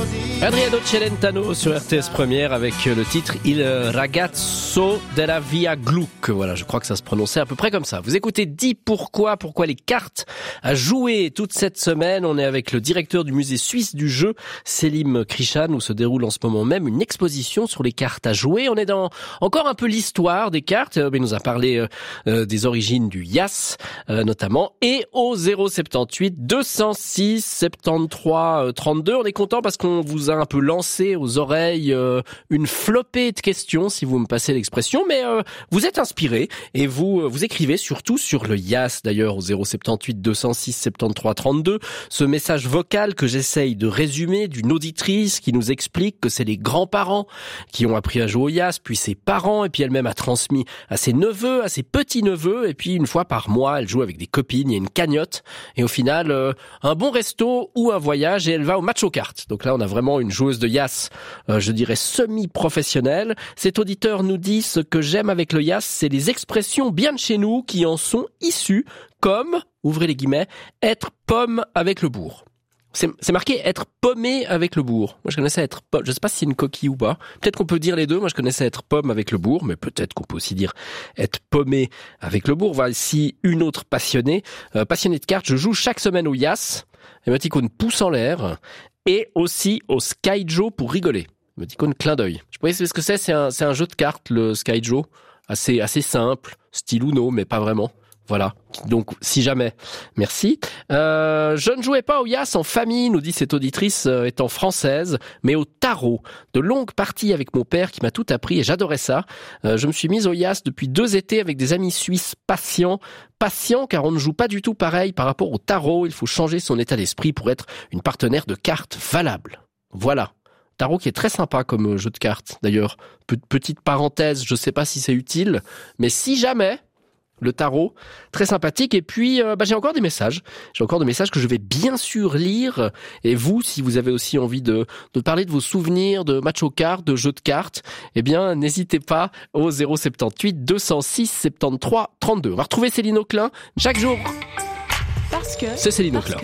Adriano Celentano sur RTS Première avec le titre Il ragazzo della via Gluck. Voilà, je crois que ça se prononçait à peu près comme ça. Vous écoutez Dis pourquoi les cartes à jouer toute cette semaine. On est avec le directeur du musée suisse du jeu, Selim Krishan, où se déroule en ce moment même une exposition sur les cartes à jouer. On est dans encore un peu l'histoire des cartes. Il nous a parlé des origines du Yas notamment. Et au 078 206 73 32. On est content parce qu'on vous a un peu lancé aux oreilles une flopée de questions, si vous me passez l'expression, mais vous êtes inspiré et vous écrivez surtout sur le Yas, d'ailleurs, au 078 206 73 32, ce message vocal que j'essaye de résumer d'une auditrice qui nous explique que c'est les grands-parents qui ont appris à jouer au Yas, puis ses parents, et puis elle-même a transmis à ses neveux, à ses petits-neveux, et puis une fois par mois, elle joue avec des copines, il y a une cagnotte, et au final, un bon resto ou un voyage, et elle va au match aux cartes. Donc là, on a vraiment une joueuse de Yas, je dirais semi-professionnelle. Cet auditeur nous dit: ce que j'aime avec le Yas, c'est les expressions bien de chez nous qui en sont issues, comme, ouvrez les guillemets, être pomme avec le bourg. C'est marqué être pommé avec le bourg. Moi, je connaissais être pomme. Je sais pas si c'est une coquille ou pas. Peut-être qu'on peut dire les deux. Moi, je connaissais être pomme avec le bourg, mais peut-être qu'on peut aussi dire être pommé avec le bourg. Voici une autre passionnée de cartes. Je joue chaque semaine au Yas. Émoticône pouce en l'air. Et aussi au Skyjo pour rigoler. Émoticône clin d'œil. Je pourrais savoir ce que c'est. C'est un jeu de cartes, le Skyjo. Assez simple. Style Uno, mais pas vraiment. Voilà. Donc, si jamais. Merci. Je ne jouais pas au Yas en famille, nous dit cette auditrice étant française, mais au tarot. De longues parties avec mon père qui m'a tout appris et j'adorais ça. Je me suis mise au Yas depuis 2 étés avec des amis suisses patients car on ne joue pas du tout pareil par rapport au tarot. Il faut changer son état d'esprit pour être une partenaire de cartes valable. Voilà. Tarot qui est très sympa comme jeu de cartes. D'ailleurs, petite parenthèse, je sais pas si c'est utile, mais si jamais, le tarot, très sympathique. Et puis, j'ai encore des messages. J'ai encore des messages que je vais bien sûr lire. Et vous, si vous avez aussi envie de parler de vos souvenirs de matchs aux cartes, de jeux de cartes, eh bien, n'hésitez pas au 078 206 73 32. On va retrouver Céline Auclin chaque jour. Parce que c'est Céline Auclin.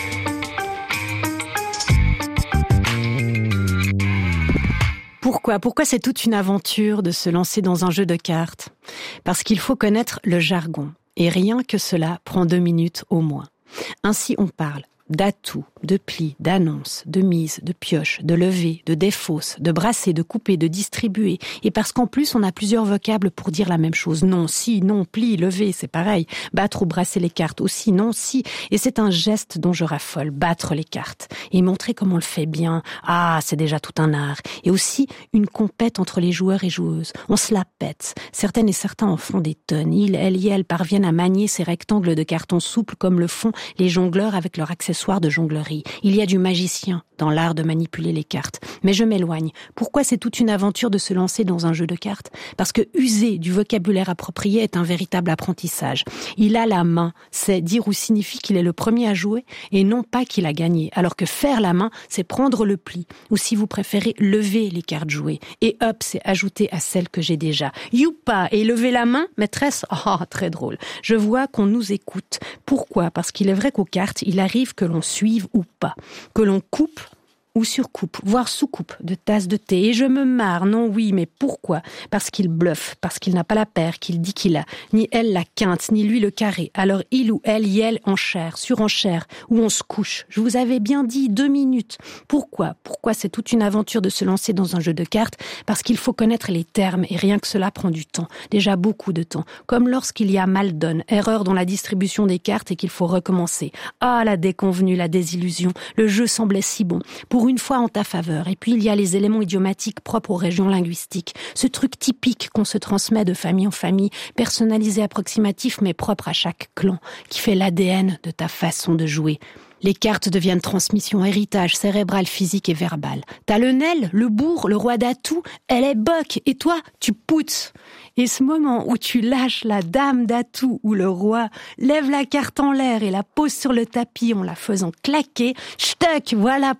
Pourquoi c'est toute une aventure de se lancer dans un jeu de cartes? Parce qu'il faut connaître le jargon. Et rien que cela prend 2 minutes au moins. Ainsi on parle d'atout, de pli, d'annonce, de mise, de pioche, de lever, de défausse, de brasser, de couper, de distribuer. Et parce qu'en plus, on a plusieurs vocables pour dire la même chose. Non, si, non, pli, lever, c'est pareil. Battre ou brasser les cartes aussi, non, si. Et c'est un geste dont je raffole, battre les cartes. Et montrer comment on le fait bien. Ah, c'est déjà tout un art. Et aussi une compète entre les joueurs et joueuses. On se la pète. Certaines et certains en font des tonnes. Elles parviennent à manier ces rectangles de carton souple comme le font les jongleurs avec leur accessoire de jonglerie. Il y a du magicien dans l'art de manipuler les cartes. Mais je m'éloigne. Pourquoi c'est toute une aventure de se lancer dans un jeu de cartes? Parce que user du vocabulaire approprié est un véritable apprentissage. Il a la main, c'est dire ou signifie qu'il est le premier à jouer et non pas qu'il a gagné. Alors que faire la main, c'est prendre le pli. Ou si vous préférez, lever les cartes jouées. Et hop, c'est ajouter à celles que j'ai déjà. Youpa! Et lever la main, maîtresse? Oh, très drôle. Je vois qu'on nous écoute. Pourquoi? Parce qu'il est vrai qu'aux cartes, il arrive que l'on suive ou pas. Que l'on coupe ou surcoupe, voire sous-coupe de tasses de thé. Et je me marre, non, oui, mais pourquoi? Parce qu'il bluffe, parce qu'il n'a pas la paire qu'il dit qu'il a, ni elle la quinte, ni lui le carré. Alors il ou elle y elle enchère, surenchère, ou on se couche. Je vous avais bien dit 2 minutes. Pourquoi c'est toute une aventure de se lancer dans un jeu de cartes? Parce qu'il faut connaître les termes, et rien que cela prend du temps. Déjà beaucoup de temps. Comme lorsqu'il y a mal donne, erreur dans la distribution des cartes et qu'il faut recommencer. Ah, la déconvenue, la désillusion. Le jeu semblait si bon. Pour une fois en ta faveur. Et puis il y a les éléments idiomatiques propres aux régions linguistiques. Ce truc typique qu'on se transmet de famille en famille, personnalisé, approximatif, mais propre à chaque clan, qui fait l'ADN de ta façon de jouer. Les cartes deviennent transmission, héritage cérébral, physique et verbal. T'as le Nel, le bourg, le roi d'atout, elle est boc, et toi, tu poutes. Et ce moment où tu lâches la dame d'atout ou le roi, lève la carte en l'air et la pose sur le tapis en la faisant claquer, ch'tac, voilà